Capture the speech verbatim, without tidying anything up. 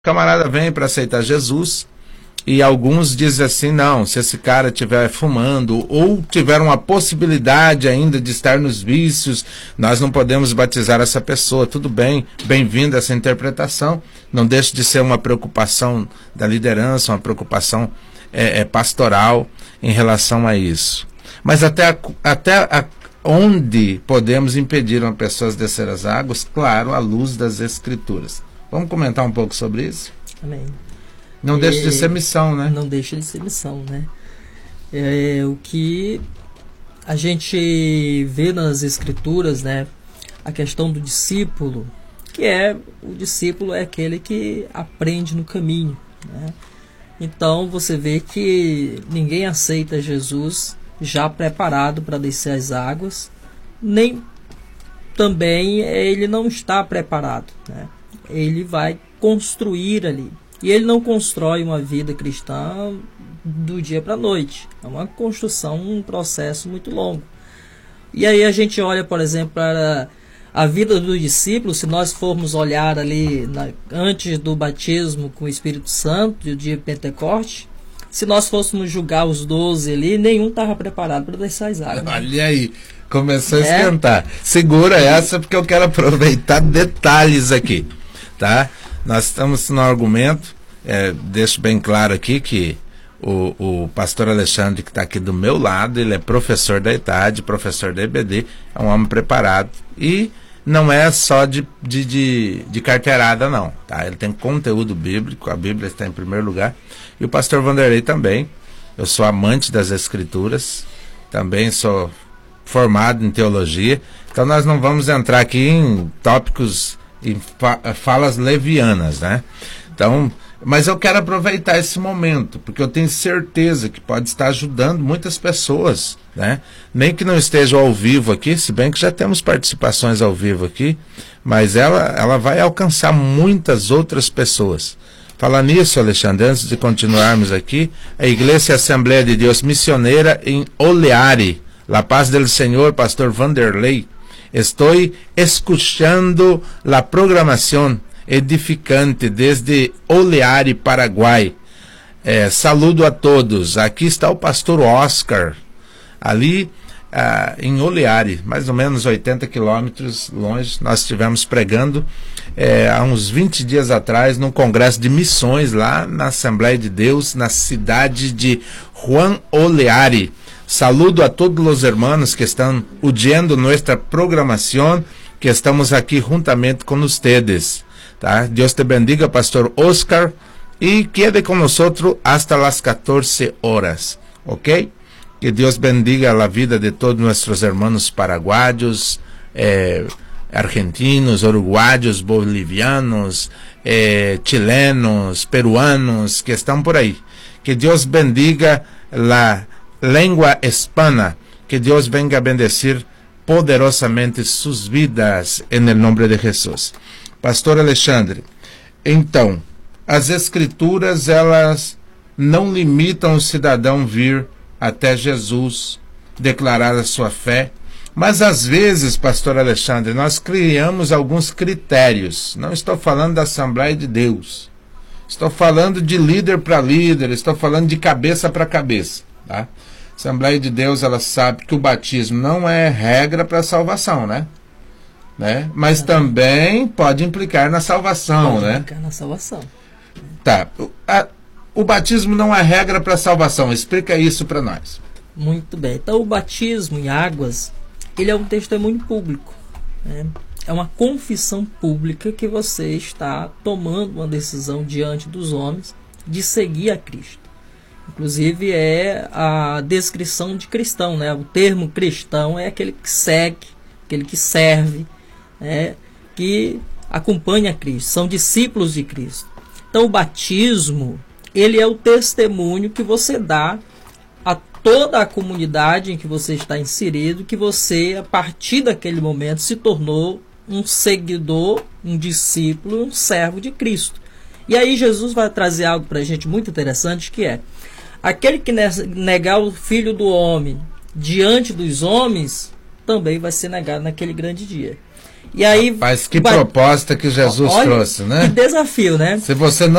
camarada vem para aceitar Jesus e alguns dizem assim, não, se esse cara estiver fumando ou tiver uma possibilidade ainda de estar nos vícios, nós não podemos batizar essa pessoa. Tudo bem, bem-vinda essa interpretação, não deixa de ser uma preocupação da liderança, uma preocupação é, é, pastoral em relação a isso. Mas até, a, até a, onde podemos impedir uma pessoa de descer as águas? Claro, à luz das Escrituras. Vamos comentar um pouco sobre isso? Amém. Não e deixa de ser missão, né? Não deixa de ser missão, né? É, o que a gente vê nas Escrituras, né? A questão do discípulo, que é, o discípulo é aquele que aprende no caminho, né? Então você vê que ninguém aceita Jesus já preparado para descer as águas, nem também ele não está preparado, né? Ele vai construir ali. E ele não constrói uma vida cristã do dia para a noite. É uma construção, um processo muito longo. E aí a gente olha, por exemplo, para a vida do discípulo. Se nós formos olhar ali na, antes do batismo com o Espírito Santo, do dia de Pentecoste, se nós fôssemos julgar os doze ali, nenhum estava preparado para descer as águas. Olha aí, começou a esquentar. É. Segura essa porque eu quero aproveitar detalhes aqui. Tá? Nós estamos no argumento, é, deixo bem claro aqui que o, o pastor Alexandre, que está aqui do meu lado, ele é professor da idade, professor da I B D, é um homem preparado e não é só de, de, de, de carteirada não, tá? Ele tem conteúdo bíblico, a Bíblia está em primeiro lugar, e o pastor Vanderlei também. Eu sou amante das Escrituras, também sou formado em teologia, então nós não vamos entrar aqui em tópicos em falas levianas, né? Então, mas eu quero aproveitar esse momento, porque eu tenho certeza que pode estar ajudando muitas pessoas, né? Nem que não esteja ao vivo aqui, se bem que já temos participações ao vivo aqui, mas ela, ela vai alcançar muitas outras pessoas. Falar nisso, Alexandre, antes de continuarmos aqui, a Igreja Assembleia de Deus Missioneira em Oleari, La Paz del Senhor, pastor Vanderlei. Estou escuchando a programação edificante desde Oleari, Paraguai. É, saludo a todos. Aqui está o pastor Oscar, ali ah, em Oleari, mais ou menos oitenta quilômetros longe. Nós estivemos pregando é, há uns vinte dias atrás num congresso de missões lá na Assembleia de Deus, na cidade de Juan Oleari. Saludo a todos os hermanos que estão oyendo nossa programação, que estamos aqui juntamente com ustedes. Tá? Deus te bendiga, pastor Oscar, e quede com nós hasta las catorce horas, ok? Que Deus bendiga a vida de todos nossos hermanos paraguaios, eh, argentinos, uruguaios, bolivianos, eh, chilenos, peruanos, que estão por aí. Que Deus bendiga a língua hispana, que Deus venga a bendecir poderosamente suas vidas em nome de Jesus. Pastor Alexandre, então, as Escrituras, elas não limitam o cidadão vir até Jesus, declarar a sua fé, mas às vezes, pastor Alexandre, nós criamos alguns critérios. Não estou falando da Assembleia de Deus, estou falando de líder para líder, estou falando de cabeça para cabeça, tá? A Assembleia de Deus, ela sabe que o batismo não é regra para a salvação, né? né? Mas também pode implicar na salvação, pode né? implicar na salvação. Tá. O, a, o batismo não é regra para a salvação. Explica isso para nós. Muito bem. Então, o batismo em águas, ele é um testemunho público, né? É uma confissão pública que você está tomando uma decisão diante dos homens de seguir a Cristo. Inclusive é a descrição de cristão, né? O termo cristão é aquele que segue, aquele que serve, né? Que acompanha Cristo, são discípulos de Cristo. Então o batismo, ele é o testemunho que você dá a toda a comunidade em que você está inserido, que você, a partir daquele momento, se tornou um seguidor, um discípulo, um servo de Cristo. E aí Jesus vai trazer algo para a gente muito interessante, que é: aquele que negar o Filho do Homem diante dos homens, também vai ser negado naquele grande dia. E aí, Mas que proposta que Jesus olha, trouxe, né? Que desafio, né? Se você não